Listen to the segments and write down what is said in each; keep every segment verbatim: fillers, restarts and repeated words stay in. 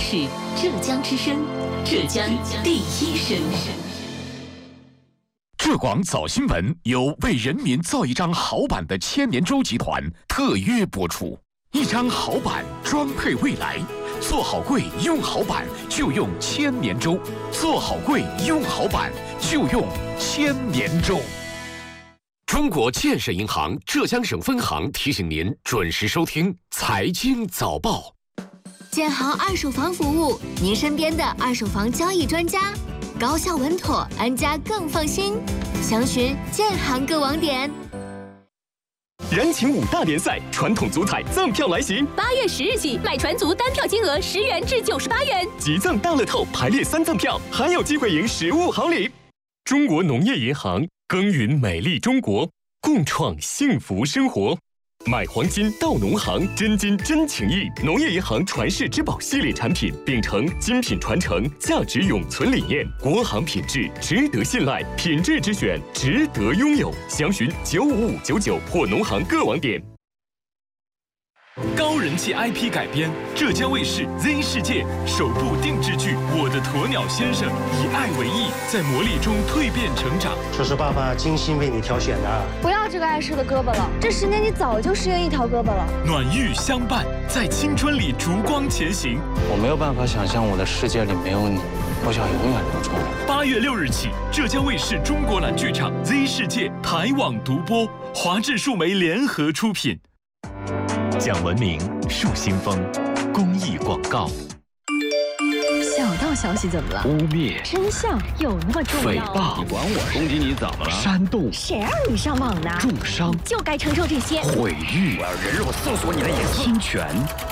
是浙江之声，浙江第一声。 浙广早新闻由为人民造一张好版的千年舟集团特约播出。一张好版装配未来，做好柜用好版就用千年舟，做好柜用好版就用千年舟。中国建设银行浙江省分行提醒您准时收听财经早报。 建行二手房服务，您身边的二手房交易专家，高效稳妥，安家更放心。详询建行各网点。 人情五大联赛，传统足彩赠票来袭。 八月十日起，买船足单票金额十元至九十八元， 即赠大乐透排列三赠票，还有机会赢实物好礼。中国农业银行，耕耘美丽中国，共创幸福生活。买黄金到农行，真金真情谊。农业银行传世之宝系列产品，秉承精品传承、价值永存理念，国行品质值得信赖，品质之选值得拥有。详询九五五九九或农行各网点。 高人气 I P 改编，浙江卫视 Z 世界首部定制剧《我的鸵鸟先生》，以爱为翼，在磨砺中蜕变成长。 这是爸爸精心为你挑选的。 不要这个碍事的胳膊了，这十年你早就失约一条胳膊了。 暖玉相伴，在青春里烛光前行。 我没有办法想象我的世界里没有你，我想永远留住你。 八月六日起，浙江卫视中国蓝剧场 Z 世界台网独播，华智数媒联合出品。讲文明树新风，公益广告。 小道消息怎么了？ 污蔑， 真相有那么重要？ 诽谤，你管我攻击你怎么了？煽动， 谁让你上网呢？ 重伤， 就该承受这些。 毁誉， 我要人肉搜索你的眼睛。 侵权，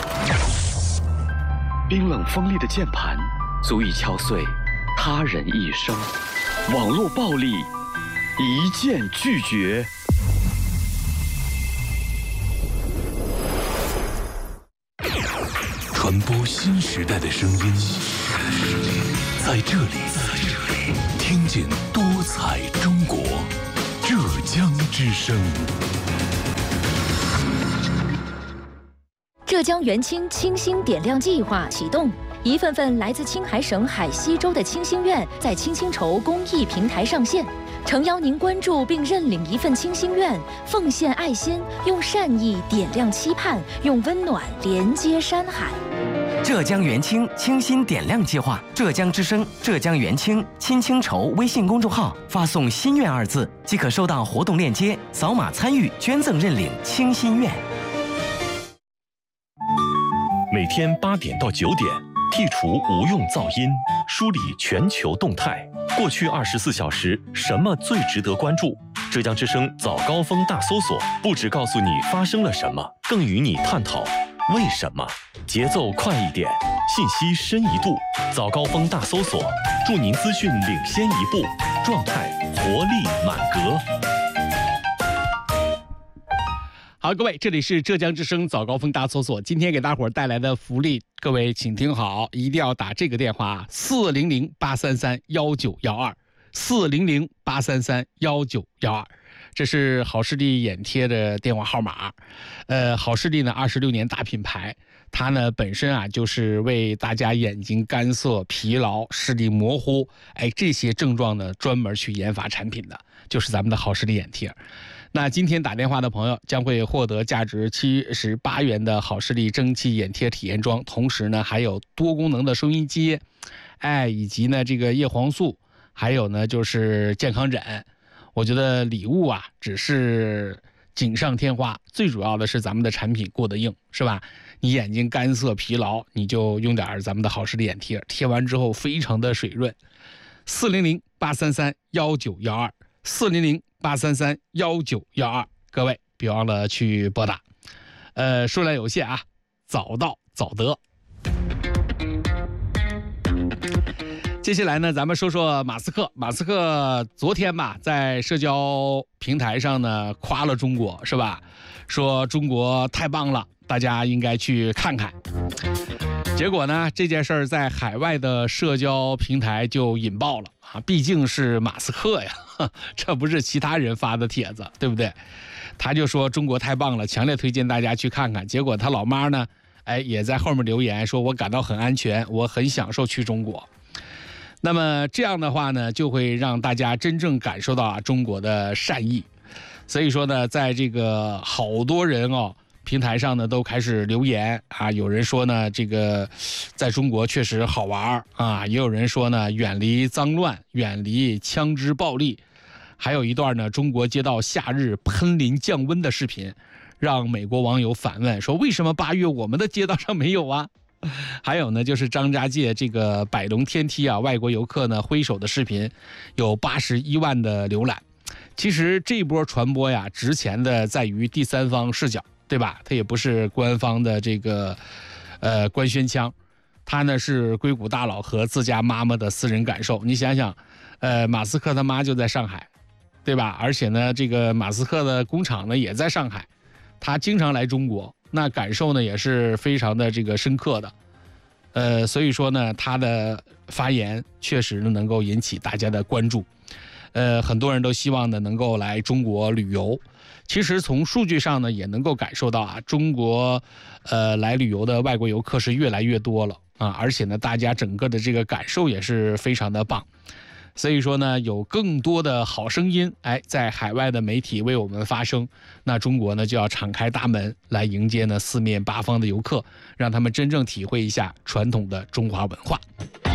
冰冷锋利的键盘，足以敲碎他人一生。网络暴力，一键拒绝。 传播新时代的声音，在这里，听见多彩中国，浙江之声。 浙江元清清新点亮计划启动，一份份来自青海省海西州的清心愿在清清筹公益平台上线，诚邀您关注并认领一份清心愿，奉献爱心，用善意点亮期盼，用温暖连接山海。 浙江元清清新点亮计划，浙江之声、浙江元清清清筹微信公众号发送“心愿”二字，即可收到活动链接，扫码参与捐赠认领清心愿。 每天八点到九点，剔除无用噪音，梳理全球动态。过去二十四小时，什么最值得关注？浙江之声早高峰大搜索，不只告诉你发生了什么，更与你探讨为什么。节奏快一点，信息深一度。早高峰大搜索，祝您资讯领先一步，状态活力满格。 好，各位，这里是浙江之声早高峰大搜索，今天给大伙儿带来的福利，各位请听好，一定要打这个电话四零零八三三幺九幺二，四零零八三三幺九幺二，这是好视力眼贴的电话号码。呃，好视力呢，二十六年大品牌，它呢本身啊就是为大家眼睛干涩、疲劳、视力模糊，哎这些症状呢专门去研发产品的，就是咱们的好视力眼贴。那今天打电话的朋友将会获得价值七十八元的好视力蒸汽眼贴体验装，同时呢还有多功能的收音机，哎，以及呢这个叶黄素，还有呢就是健康枕。我觉得礼物啊只是锦上添花，最主要的是咱们的产品过得硬，是吧？你眼睛干涩疲劳，你就用点咱们的好视力眼贴，贴完之后非常的水润。四零零八三三幺九幺二，四零零八三三幺九幺二，各位别忘了去拨打。呃，数量有限啊，早到早得。接下来呢，咱们说说马斯克。马斯克昨天吧，在社交平台上呢夸了中国，是吧？说中国太棒了，大家应该去看看。结果呢，这件事儿在海外的社交平台就引爆了啊！毕竟是马斯克呀，这不是其他人发的帖子，对不对？他就说中国太棒了，强烈推荐大家去看看。结果他老妈呢， 哎，也在后面留言说，我感到很安全，我很享受去中国。那么这样的话呢，就会让大家真正感受到啊中国的善意。所以说呢，在这个好多人哦平台上呢都开始留言啊，有人说呢这个在中国确实好玩啊，也有人说呢远离脏乱，远离枪支暴力。还有一段呢中国街道夏日喷淋降温的视频，让美国网友反问说，为什么八月我们的街道上没有啊？还有呢就是张家界这个百龙天梯啊，外国游客呢挥手的视频有八十一万的浏览。其实这波传播呀，值钱的在于第三方视角，对吧？它也不是官方的这个呃官宣腔，它呢是硅谷大佬和自家妈妈的私人感受。你想想，呃，马斯克他妈就在上海，对吧？而且呢，这个马斯克的工厂呢也在上海，他经常来中国，那感受呢也是非常的这个深刻的。呃，所以说呢，他的发言确实能够引起大家的关注。呃，很多人都希望呢能够来中国旅游。其实从数据上呢也能够感受到啊，中国呃来旅游的外国游客是越来越多了啊，而且呢大家整个的这个感受也是非常的棒。所以说呢，有更多的好声音，哎，在海外的媒体为我们发声，那中国呢就要敞开大门来迎接呢四面八方的游客，让他们真正体会一下传统的中华文化。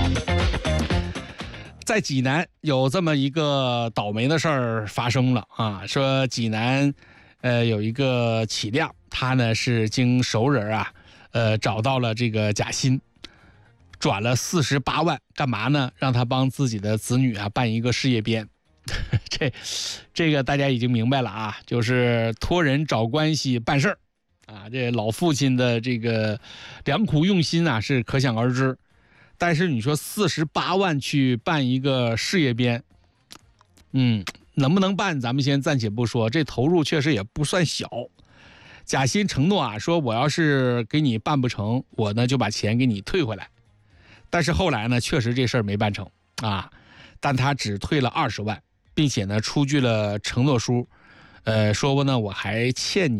在济南有这么一个倒霉的事儿发生了啊，说济南呃有一个启亮，他呢是经熟人啊呃找到了这个贾鑫，转了四十八万，干嘛呢？让他帮自己的子女啊办一个事业编。这这个大家已经明白了啊，就是托人找关系办事儿啊，这老父亲的这个良苦用心啊是可想而知。但是你说四十八万去办一个事业编，嗯，能不能办咱们先暂且不说，这投入确实也不算小。贾鑫承诺啊，说我要是给你办不成，我呢就把钱给你退回来。但是后来呢，确实这事儿没办成啊，但他只退了二十万，并且呢出具了承诺书，呃，说呢我还欠你